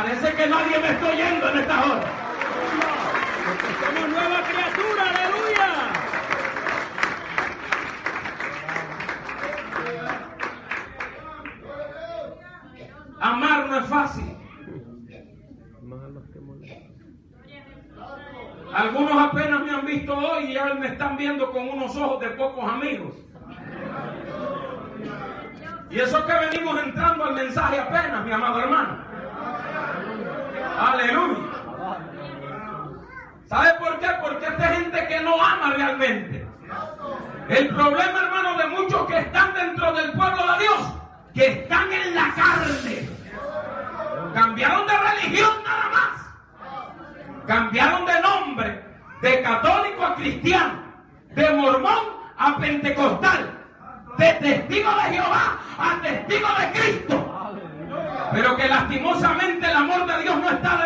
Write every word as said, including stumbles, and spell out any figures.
Parece que nadie me está oyendo en esta hora. Porque somos nueva criatura, aleluya. Amar no es fácil. Algunos apenas me han visto hoy y ya me están viendo con unos ojos de pocos amigos. Y eso es que venimos entrando al mensaje apenas, mi amado hermano. Aleluya. ¿Sabe por qué? Porque esta gente que no ama realmente. El problema, hermano, de muchos que están dentro del pueblo de Dios, que están en la carne. Cambiaron de religión nada más. Cambiaron de nombre, de católico a cristiano, de mormón a pentecostal, de testigo de Jehová a testigo de Cristo. Pero que lastimosamente el amor de Dios no está